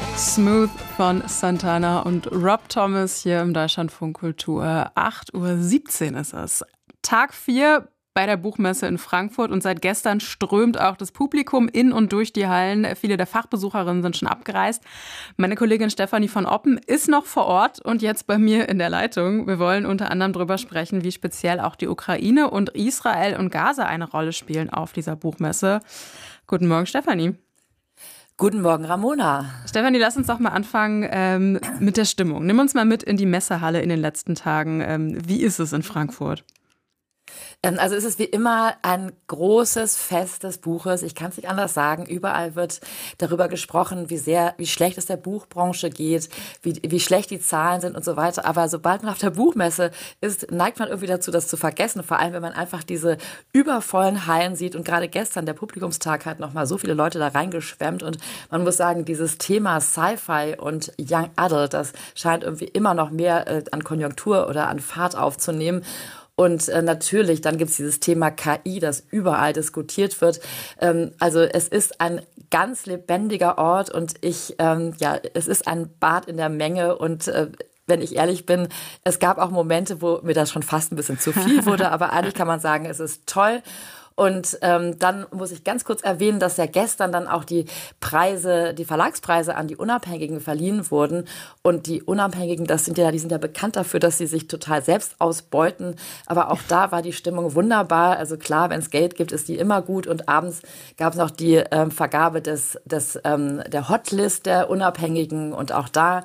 Smooth von Santana und Rob Thomas hier im Deutschlandfunk Kultur. 8:17 Uhr ist es. Tag 4 bei der Buchmesse in Frankfurt und seit gestern strömt auch das Publikum in und durch die Hallen. Viele der Fachbesucherinnen sind schon abgereist. Meine Kollegin Stefanie von Oppen ist noch vor Ort und jetzt bei mir in der Leitung. Wir wollen unter anderem darüber sprechen, wie speziell auch die Ukraine und Israel und Gaza eine Rolle spielen auf dieser Buchmesse. Guten Morgen, Stefanie. Guten Morgen, Ramona. Stefanie, lass uns doch mal anfangen mit der Stimmung. Nimm uns mal mit in die Messehalle in den letzten Tagen. Wie ist es in Frankfurt? Also es ist wie immer ein großes Fest des Buches. Ich kann es nicht anders sagen. Überall wird darüber gesprochen, wie schlecht es der Buchbranche geht, wie schlecht die Zahlen sind und so weiter. Aber sobald man auf der Buchmesse ist, neigt man irgendwie dazu, das zu vergessen. Vor allem, wenn man einfach diese übervollen Hallen sieht. Und gerade gestern, der Publikumstag, hat nochmal so viele Leute da reingeschwemmt. Und man muss sagen, dieses Thema Sci-Fi und Young Adult, das scheint irgendwie immer noch mehr an Konjunktur oder an Fahrt aufzunehmen. Und natürlich, dann gibt es dieses Thema KI, das überall diskutiert wird. Also es ist ein ganz lebendiger Ort und es ist ein Bad in der Menge. Und wenn ich ehrlich bin, es gab auch Momente, wo mir das schon fast ein bisschen zu viel wurde. Aber eigentlich kann man sagen, es ist toll. Und dann muss ich ganz kurz erwähnen, dass ja gestern dann auch die Verlagspreise an die Unabhängigen verliehen wurden. Und die Unabhängigen, die sind ja bekannt dafür, dass sie sich total selbst ausbeuten. Aber auch da war die Stimmung wunderbar. Also klar, wenn es Geld gibt, ist die immer gut. Und abends gab es noch die Vergabe der Hotlist der Unabhängigen. Und auch da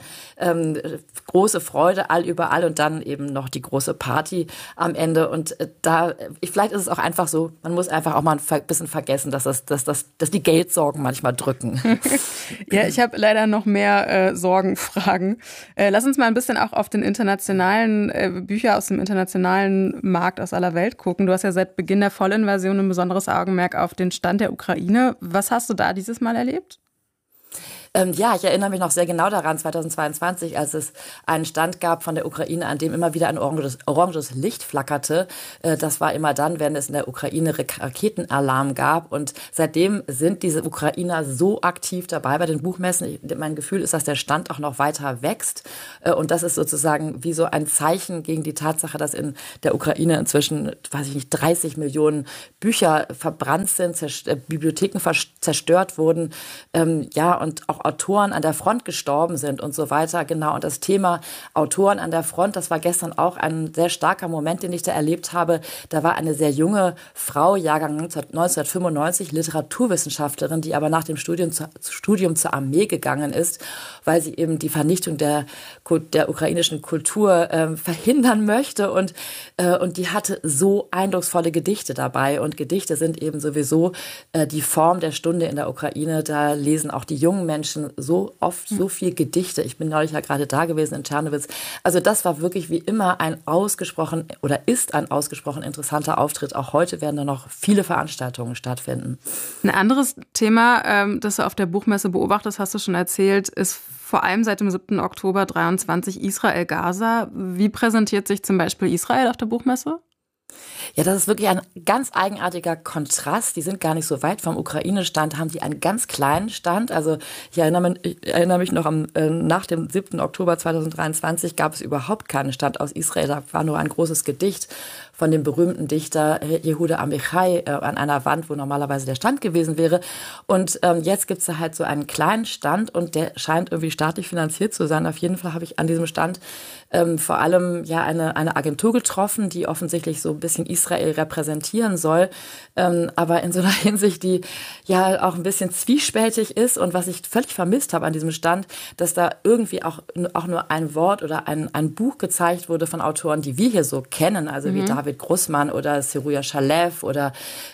große Freude überall und dann eben noch die große Party am Ende. Und vielleicht ist es auch einfach so, man muss einfach auch mal ein bisschen vergessen, dass die Geldsorgen manchmal drücken. Ja, ich habe leider noch mehr Sorgenfragen. Lass uns mal ein bisschen auch auf den internationalen Bücher aus dem internationalen Markt aus aller Welt gucken. Du hast ja seit Beginn der Vollinvasion ein besonderes Augenmerk auf den Stand der Ukraine. Was hast du da dieses Mal erlebt? Ich erinnere mich noch sehr genau daran, 2022, als es einen Stand gab von der Ukraine, an dem immer wieder ein oranges Licht flackerte. Das war immer dann, wenn es in der Ukraine Raketenalarm gab. Und seitdem sind diese Ukrainer so aktiv dabei bei den Buchmessen. Mein Gefühl ist, dass der Stand auch noch weiter wächst. Und das ist sozusagen wie so ein Zeichen gegen die Tatsache, dass in der Ukraine inzwischen, 30 Millionen Bücher verbrannt sind, Bibliotheken zerstört wurden. Und auch Autoren an der Front gestorben sind und so weiter. Genau, und das Thema Autoren an der Front, das war gestern auch ein sehr starker Moment, den ich da erlebt habe. Da war eine sehr junge Frau, Jahrgang 1995, Literaturwissenschaftlerin, die aber nach dem Studium zur Armee gegangen ist, weil sie eben die Vernichtung der ukrainischen Kultur verhindern möchte. Und die hatte so eindrucksvolle Gedichte dabei. Und Gedichte sind eben sowieso die Form der Stunde in der Ukraine. Da lesen auch die jungen Menschen so oft so viel Gedichte. Ich bin neulich ja gerade da gewesen in Czernowitz. Also das war wirklich wie immer ist ein ausgesprochen interessanter Auftritt. Auch heute werden da noch viele Veranstaltungen stattfinden. Ein anderes Thema, das du auf der Buchmesse beobachtest, hast du schon erzählt, ist vor allem seit dem 7. Oktober 23 Israel-Gaza. Wie präsentiert sich zum Beispiel Israel auf der Buchmesse? Ja, das ist wirklich ein ganz eigenartiger Kontrast. Die sind gar nicht so weit vom Ukraine-Stand, haben die einen ganz kleinen Stand. Also ich erinnere mich noch nach dem 7. Oktober 2023 gab es überhaupt keinen Stand aus Israel. Da war nur ein großes Gedicht von dem berühmten Dichter Yehuda Amichai an einer Wand, wo normalerweise der Stand gewesen wäre. Und jetzt gibt es da halt so einen kleinen Stand und der scheint irgendwie staatlich finanziert zu sein. Auf jeden Fall habe ich an diesem Stand vor allem eine Agentur getroffen, die offensichtlich so ein bisschen Israel repräsentieren soll, aber in so einer Hinsicht, die ja auch ein bisschen zwiespältig ist. Und was ich völlig vermisst habe an diesem Stand, dass da irgendwie auch nur ein Wort oder ein Buch gezeigt wurde von Autoren, die wir hier so kennen, also wie David Grossman oder Seruja Shalev oder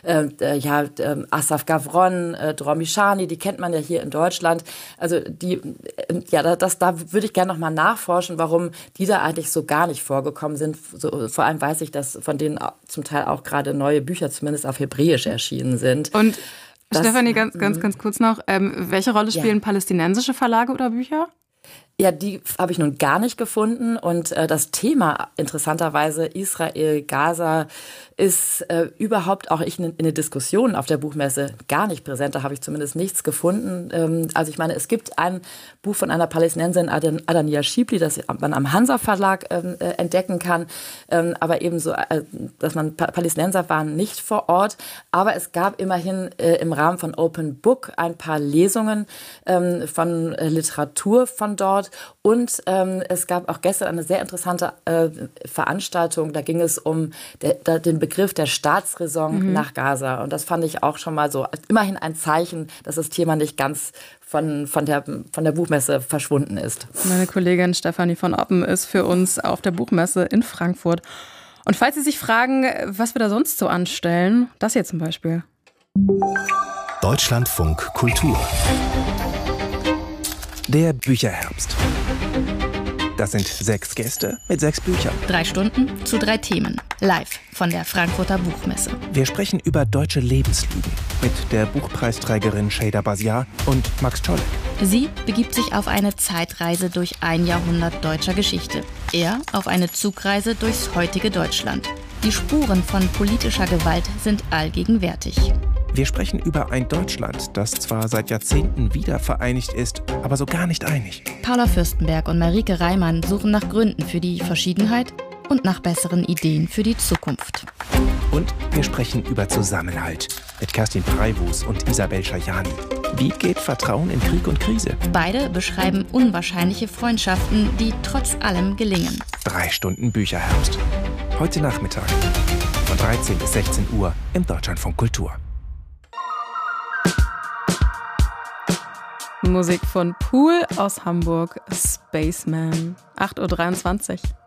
Asaf Gavron, Dror Mishani, die kennt man ja hier in Deutschland. Also da würde ich gerne noch mal nachforschen, warum die da eigentlich so gar nicht vorgekommen sind. So, vor allem weiß ich, dass von denen zum Teil auch gerade neue Bücher zumindest auf Hebräisch erschienen sind. Und Stefanie, ganz kurz noch, welche Rolle spielen palästinensische Verlage oder Bücher? Ja, die habe ich nun gar nicht gefunden. Und das Thema, interessanterweise, Israel, Gaza, ist überhaupt auch in der Diskussion auf der Buchmesse gar nicht präsent. Da habe ich zumindest nichts gefunden. Also ich meine, es gibt ein Buch von einer Palästinenserin, Adania Schibli, das man am Hansa Verlag entdecken kann. Aber ebenso, dass man Palästinenser waren nicht vor Ort. Aber es gab immerhin im Rahmen von Open Book ein paar Lesungen von Literatur von dort. Und es gab auch gestern eine sehr interessante Veranstaltung. Da ging es um den Begriff der Staatsräson nach Gaza. Und das fand ich auch schon mal so immerhin ein Zeichen, dass das Thema nicht ganz von der Buchmesse verschwunden ist. Meine Kollegin Stefanie von Oppen ist für uns auf der Buchmesse in Frankfurt. Und falls Sie sich fragen, was wir da sonst so anstellen, das hier zum Beispiel. Deutschlandfunk Kultur. Der Bücherherbst. Das sind 6 Gäste mit 6 Büchern. 3 Stunden zu 3 Themen. Live von der Frankfurter Buchmesse. Wir sprechen über deutsche Lebenslügen mit der Buchpreisträgerin Şeyda Basiar und Max Czolek. Sie begibt sich auf eine Zeitreise durch ein Jahrhundert deutscher Geschichte. Er auf eine Zugreise durchs heutige Deutschland. Die Spuren von politischer Gewalt sind allgegenwärtig. Wir sprechen über ein Deutschland, das zwar seit Jahrzehnten wieder vereinigt ist, aber so gar nicht einig. Paula Fürstenberg und Marike Reimann suchen nach Gründen für die Verschiedenheit und nach besseren Ideen für die Zukunft. Und wir sprechen über Zusammenhalt mit Kerstin Preivus und Isabel Schajani. Wie geht Vertrauen in Krieg und Krise? Beide beschreiben unwahrscheinliche Freundschaften, die trotz allem gelingen. 3 Stunden Bücherherbst. Heute Nachmittag von 13 bis 16 Uhr im Deutschlandfunk Kultur. Musik von Pool aus Hamburg, Spaceman, 8:23 Uhr.